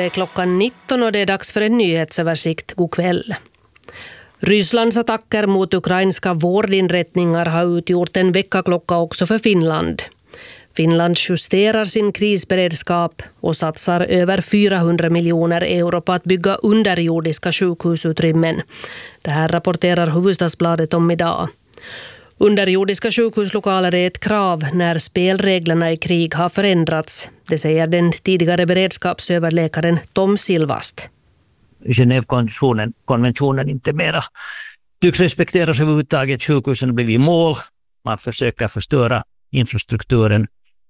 är klockan 19 och det är dags för en nyhetsöversikt. God kväll. Rysslands attacker mot ukrainska vårdinrättningar har utgjort en väckarklocka också för Finland. Finland justerar sin krisberedskap och satsar över 400 miljoner euro på att bygga underjordiska sjukhusutrymmen. Det här rapporterar Hufvudstadsbladet om idag. Underjordiska sjukhuslokaler är ett krav när spelreglerna i krig har förändrats. Det säger den tidigare beredskapsöverläkaren Tom Silvast. Genèvekonventionen inte mera tycks respekteras överhuvudtaget. Sjukhusen har blivit mål. Man försöker förstöra infrastrukturen,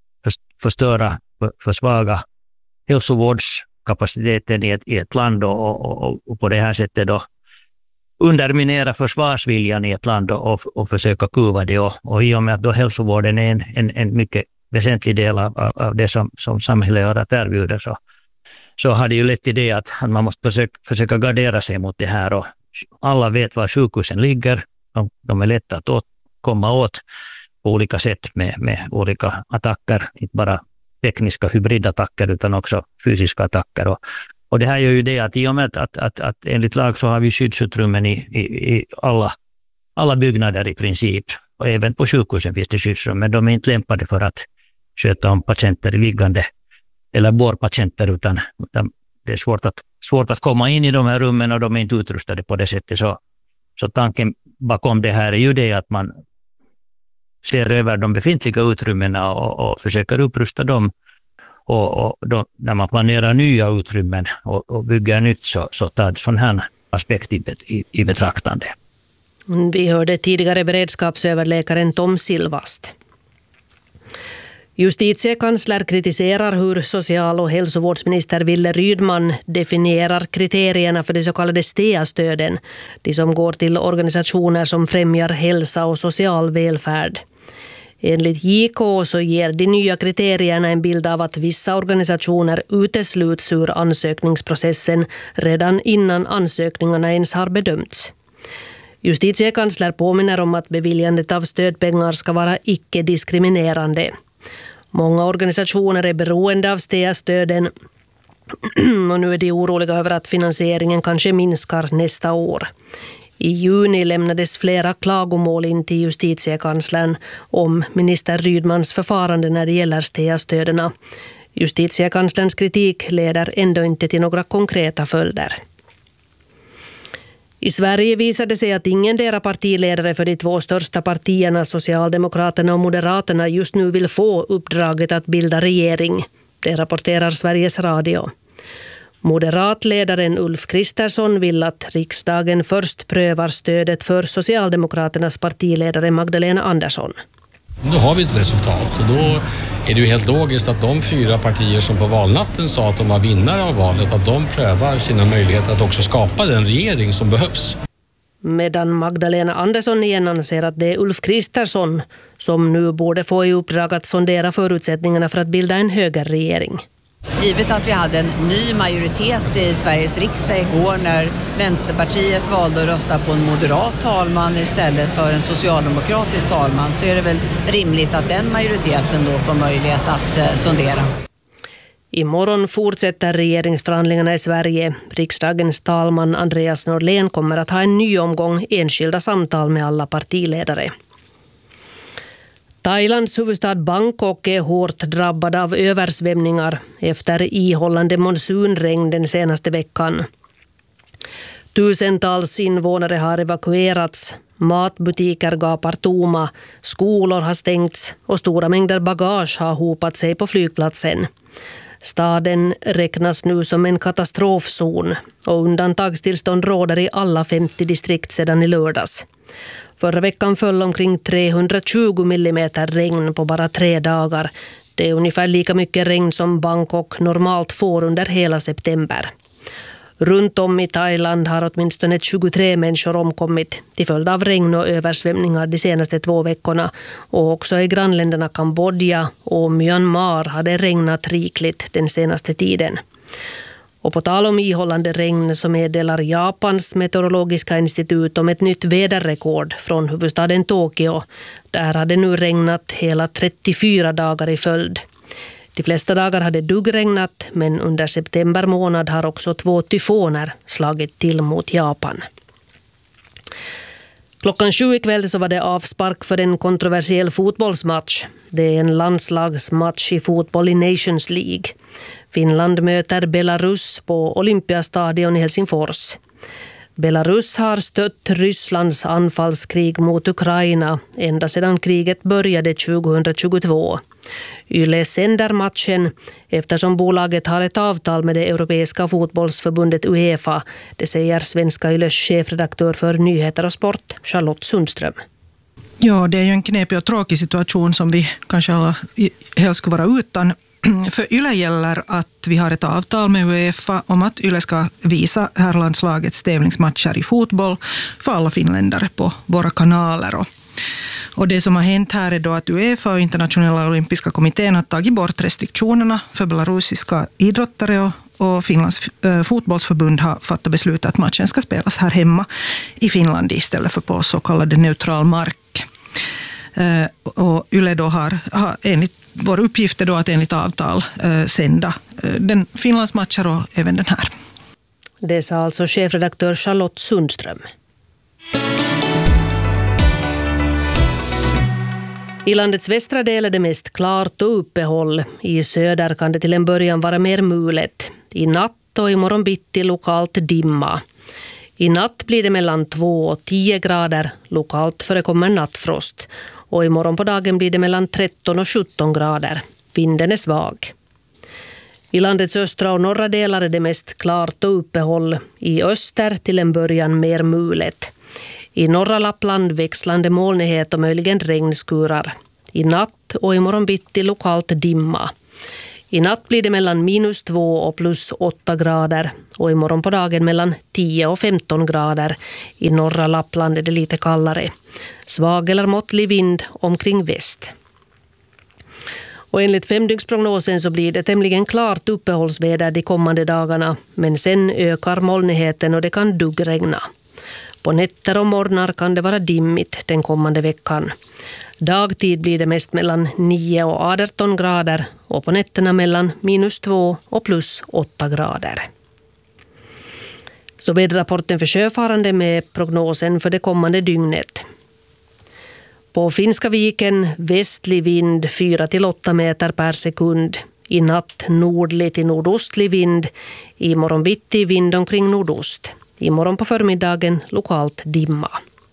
försvaga hälsovårdskapaciteten i ett land och på det här sättet då underminera försvarsviljan i ett land och försöka kuva det. Och i och med att då hälsovården är en mycket väsentlig del av det som samhället har att erbjuda så har det ju lett till det att man måste försöka gardera sig mot det här. Och alla vet var sjukhusen ligger. De är lätta att komma åt på olika sätt med olika attacker. Inte bara tekniska hybridattacker utan också fysiska attacker. Och det här gör ju det att i och med att enligt lag så har vi skyddsutrymmen i alla byggnader i princip. Och även på sjukhusen finns det skyddsrum, men de är inte lämpade för att sköta om patienter liggande eller bårpatienter utan det är svårt att komma in i de här rummen och de är inte utrustade på det sättet. Så tanken bakom det här är ju det att man ser över de befintliga utrymmena och försöker upprusta dem. Och då, när man planerar nya utrymmen och bygger nytt så tar det sån här aspekt i betraktande. Vi hörde tidigare beredskapsöverläkaren Tom Silvast. Justitiekansler kritiserar hur social- och hälsovårdsminister Wille Rydman definierar kriterierna för de så kallade STEA-stöden, de som går till organisationer som främjar hälsa och social välfärd. Enligt JK så ger de nya kriterierna en bild av att vissa organisationer utesluts ur ansökningsprocessen redan innan ansökningarna ens har bedömts. Justitiekansler påminner om att beviljandet av stödpengar ska vara icke-diskriminerande. Många organisationer är beroende av STEA-stöden och nu är de oroliga över att finansieringen kanske minskar nästa år. I juni lämnades flera klagomål in till justitiekanslern om minister Rydmans förfarande när det gäller STEA-stöderna. Justitiekanslerns kritik leder ändå inte till några konkreta följder. I Sverige visade sig att ingen deras partiledare för de två största partierna, Socialdemokraterna och Moderaterna, just nu vill få uppdraget att bilda regering. Det rapporterar Sveriges Radio. Moderatledaren Ulf Kristersson vill att riksdagen först prövar stödet för Socialdemokraternas partiledare Magdalena Andersson. Då har vi ett resultat och då är det ju helt logiskt att de 4 partier som på valnatten sa att de var vinnare av valet, att de prövar sina möjligheter att också skapa den regering som behövs. Medan Magdalena Andersson igen anser att det är Ulf Kristersson som nu borde få i uppdrag att sondera förutsättningarna för att bilda en högerregering. Givet att vi hade en ny majoritet i Sveriges riksdag igår när Vänsterpartiet valde att rösta på en moderat talman istället för en socialdemokratisk talman, så är det väl rimligt att den majoriteten då får möjlighet att sondera. Imorgon fortsätter regeringsförhandlingarna i Sverige. Riksdagens talman Andreas Norlén kommer att ha en ny omgång enskilda samtal med alla partiledare. Thailands huvudstad Bangkok är hårt drabbad av översvämningar efter ihållande monsunregn den senaste veckan. Tusentals invånare har evakuerats, matbutiker gapar tomma, skolor har stängts och stora mängder bagage har hopat sig på flygplatsen. Staden räknas nu som en katastrofzon och undantagstillstånd råder i alla 50 distrikt sedan i lördags. Förra veckan föll omkring 320 millimeter regn på bara 3 dagar. Det är ungefär lika mycket regn som Bangkok normalt får under hela september. Runt om i Thailand har åtminstone 23 människor omkommit till följd av regn och översvämningar de senaste 2 veckorna. Och också i grannländerna Kambodja och Myanmar har det regnat rikligt den senaste tiden. Och på tal om ihållande regn så meddelar Japans meteorologiska institut om ett nytt väderrekord från huvudstaden Tokyo. Där hade nu regnat hela 34 dagar i följd. De flesta dagar hade duggregnat, men under september månad har också 2 tyfoner slagit till mot Japan. Klockan 7 ikväll så var det avspark för en kontroversiell fotbollsmatch. Det är en landslagsmatch i fotboll i Nations League. Finland möter Belarus på Olympiastadion i Helsingfors. Belarus har stött Rysslands anfallskrig mot Ukraina ända sedan kriget började 2022. Yle sänder matchen eftersom bolaget har ett avtal med det europeiska fotbollsförbundet UEFA. Det säger svenska Yles chefredaktör för nyheter och sport, Charlotte Sundström. Ja, det är ju en knepig och tråkig situation som vi kanske alla helst skulle vara utan. För Yle gäller att vi har ett avtal med UEFA om att Yle ska visa herrlandslagets tävlingsmatcher i fotboll för alla finländare på våra kanaler. Och det som har hänt här är då att UEFA och Internationella olympiska kommittén har tagit bort restriktionerna för belarusiska idrottare och Finlands fotbollsförbund har fattat beslut att matchen ska spelas här hemma i Finland istället för på så kallad neutral mark. Och Yle då har enligt vår uppgift är då att enligt avtal sända den Finlands matcher och även den här. Det sa alltså chefredaktör Charlotte Sundström. I landets västra del är det mest klart och uppehåll. I söder kan det till en början vara mer mulet. I natt och imorgon bitti lokalt dimma. I natt blir det mellan 2 och 10 grader. Lokalt förekommer nattfrost. Och imorgon på dagen blir det mellan 13 och 17 grader. Vinden är svag. I landets östra och norra delar är det mest klart och uppehåll. I öster till en början mer mulet. I norra Lappland växlande molnighet och möjligen regnskurar. I natt och imorgon bitti lokalt dimma. I natt blir det mellan -2 och +8 grader och imorgon på dagen mellan 10 och 15 grader. I norra Lappland är det lite kallare. Svag eller måttlig vind omkring väst. Och enligt femdygnsprognosen så blir det tämligen klart uppehållsväder de kommande dagarna, men sen ökar molnigheten och det kan duggregna. På nätter och morgnar kan det vara dimmigt den kommande veckan. Dagtid blir det mest mellan 9 och 18 grader och på nätterna mellan -2 och +8 grader. Så väderrapporten för sjöfarande med prognosen för det kommande dygnet. På Finska viken västlig vind 4-8 meter per sekund. I natt nordlig till nordostlig vind. I morgon bitti vind omkring nordost. I morgon på förmiddagen lokalt dimma.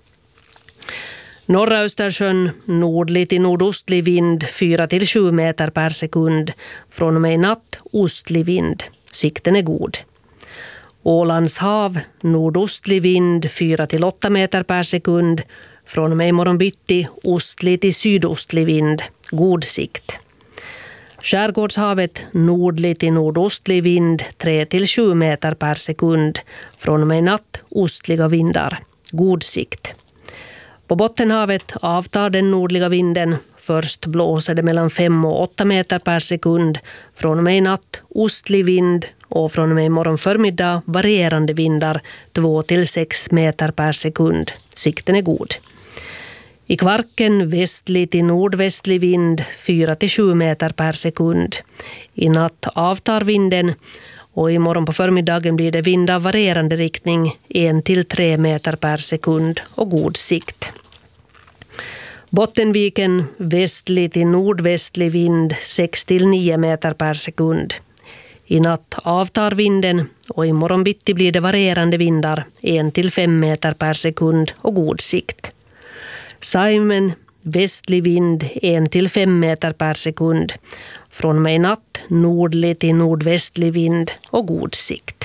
Norra Östersjön nordlig till nordostlig vind 4-7 meter per sekund. Från och med natt ostlig vind. Sikten är god. Ålands hav nordostlig vind 4-8 meter per sekund. Från och med imorgon bitti ostlig till sydostlig vind. God sikt. Skärgårdshavet nordlig till nordostlig vind 3-7 meter per sekund. Från och med natt ostliga vindar. God sikt. På Bottenhavet avtar den nordliga vinden. Först blåser det mellan 5 och 8 meter per sekund. Från och med natt ostlig vind och från och med imorgon förmiddag varierande vindar 2-6 meter per sekund. Sikten är god. I Kvarken västlig till nordvästlig vind 4-7 meter per sekund. I natt avtar vinden och imorgon på förmiddagen blir det vind av varierande riktning 1-3 meter per sekund och god sikt. Bottenviken västlig till nordvästlig vind 6-9 meter per sekund. I natt avtar vinden och imorgon bitti blir det varierande vindar 1-5 meter per sekund och god sikt. Saimen västlig vind 1-5 meter per sekund. Från och med natt nordlig till nordvästlig vind och god sikt.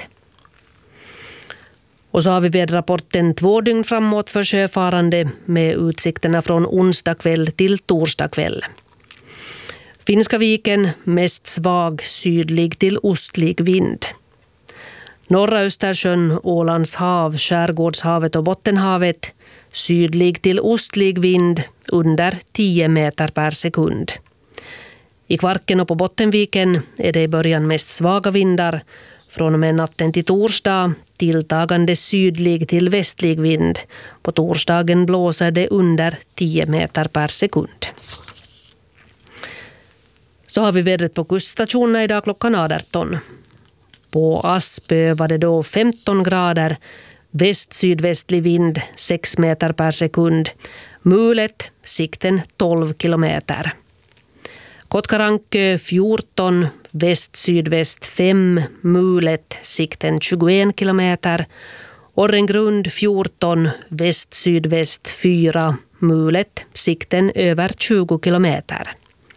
Och så har vi väderrapporten 2 dygn framåt för sjöfarande med utsikterna från onsdag kväll till torsdag kväll. Finska viken mest svag sydlig till ostlig vind. Norra Östersjön, Ålands hav, Skärgårdshavet och Bottenhavet sydlig till ostlig vind under 10 meter per sekund. I Kvarken och på Bottenviken är det i början mest svaga vindar. Från och med natten till torsdag tilltagande sydlig till västlig vind. På torsdagen blåser det under 10 meter per sekund. Så har vi vädret på kuststationerna idag klockan 18. På Aspö var det då 15 grader, väst-sydvästlig vind 6 meter per sekund, mulet sikten 12 kilometer. Kotkarankö 14, väst-sydväst 5, mulet sikten 21 kilometer. Orrengrund 14, väst-sydväst 4, mulet sikten över 20 kilometer.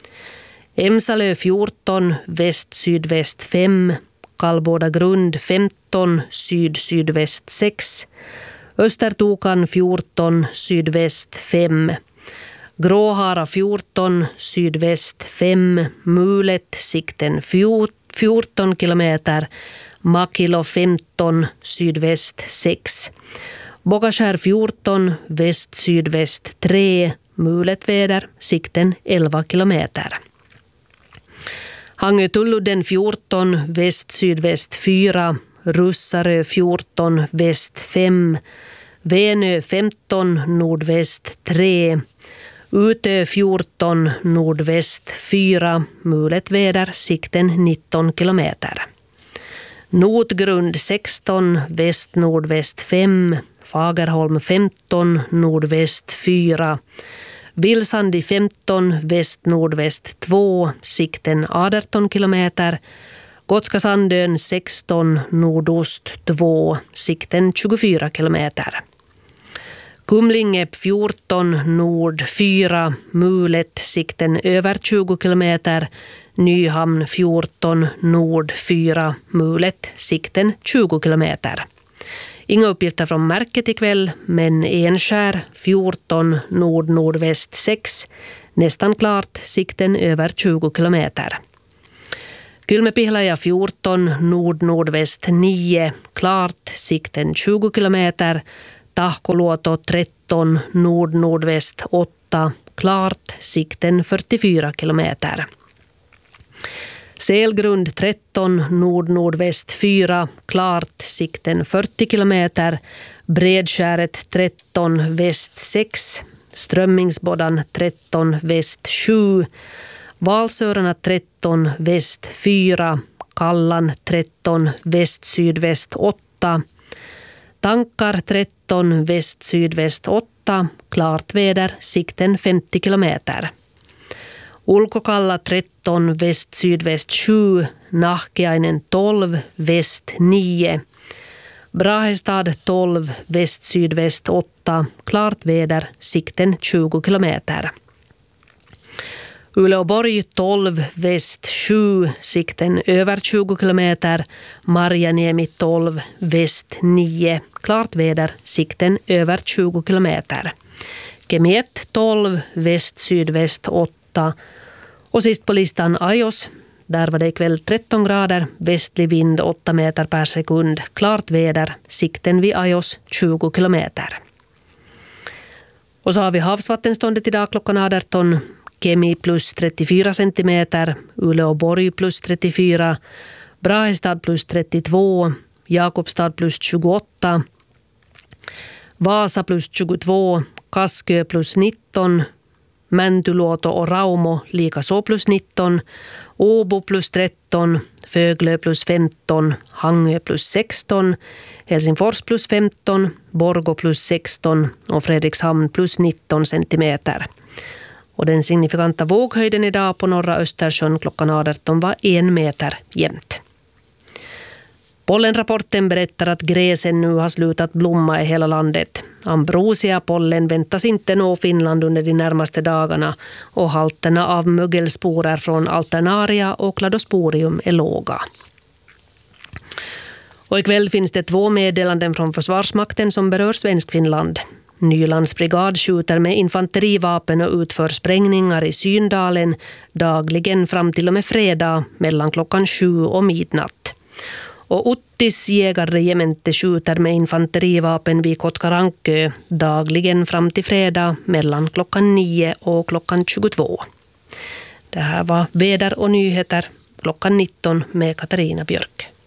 Emsalö 14, väst-sydväst 5, Kallbåda grund 15, syd-sydväst 6, Östertokan 14, sydväst 5, Gråhara 14, sydväst 5, mulet sikten 14 kilometer, Makilo 15, sydväst 6, Bogaskär 14, väst-sydväst 3, mulet väder, sikten 11 kilometer. Hangö-Tulludden 14, väst-sydväst 4, Russarö 14, väst 5, Venö 15, nordväst 3, Utö 14, nordväst 4, mulet väder, sikten 19 kilometer. Notgrund 16, väst-nordväst 5, Fagerholm 15, nordväst 4, Vilsandi 15, väst-nordväst 2, sikten 18 kilometer. Gotska Sandön 16, nordost 2, sikten 24 kilometer. Kumlinge 14, nord 4, mulet, sikten över 20 kilometer. Nyhamn 14, nord 4, mulet, sikten 20 kilometer. Inga uppgifter från märket ikväll, men Enskär 14, nord-nordväst 6, nästan klart, sikten över 20 kilometer. Kylmäpihlaja 14, nord-nordväst 9, klart, sikten 20 kilometer. Tahkoluoto 13, nord-nordväst 8, klart, sikten 44 kilometer. Selgrund 13, nord-nordväst 4, klart, sikten 40 kilometer. Bredskäret 13, väst 6, Strömmingsboddan 13, väst 7, Valsörarna 13, väst 4, Kallan 13, väst-sydväst 8, Tankar 13, väst-sydväst 8, klart väder, sikten 50 kilometer. Ulkokalla 13, väst-sydväst 7, Nahkiainen 12, väst 9, Brahestad 12, väst-sydväst 8, klart väder, sikten 20 kilometer. Uleåborg 12, väst 7, sikten över 20 kilometer. Marjaniemi 12, väst 9, klart väder, sikten över 20 kilometer. Kemiet 12, väst-sydväst 8. Och sist på listan Ajos. Där var det ikväll 13 grader, västlig vind 8 meter per sekund, klart väder, sikten vid Ajos 20 kilometer. Och så har vi havsvattenståndet idag klockan 18. Kemi plus 34 centimeter, Uleåborg plus 34, Brahestad plus 32, Jakobstad plus 28, Vasa plus 22, Kaskö plus 19, Mäntyluoto och Raumo likaså plus 19, Åbo plus 13, Föglö plus 15, Hangö plus 16, Helsingfors plus 15, Borgå plus 16 och Fredrikshamn plus 19 centimeter. Och den signifikanta våghöjden idag på norra Östersjön klockan 18 var 1 meter jämnt. Pollenrapporten berättar att gräsen nu har slutat blomma i hela landet. Ambrosia-pollen väntas inte nå Finland under de närmaste dagarna och halterna av mögelsporer från Alternaria och Cladosporium är låga. Och ikväll finns det 2 meddelanden från Försvarsmakten som berör Svenskfinland. Nylands brigad skjuter med infanterivapen och utför sprängningar i Syndalen dagligen fram till och med fredag mellan klockan 7 och midnatt. Och Uttis jägarregemente skjuter med infanterivapen vid Kotkarankö dagligen fram till fredag mellan klockan 9 och klockan 22. Det här var väder och nyheter klockan 19 med Katarina Björk.